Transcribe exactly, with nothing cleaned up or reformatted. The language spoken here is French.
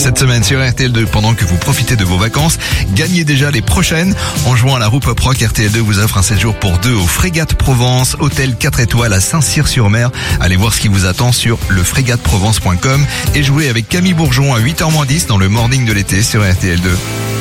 Cette semaine sur R T L deux, pendant que vous profitez de vos vacances, gagnez déjà les prochaines. En jouant à la roue Pop Rock, R T L deux vous offre un séjour pour deux au Frégate Provence, hôtel quatre étoiles à Saint-Cyr-sur-Mer. Allez voir ce qui vous attend sur le frégate provence point com et jouez avec Camille Bourgeon à huit heures moins dix dans le morning de l'été sur R T L deux.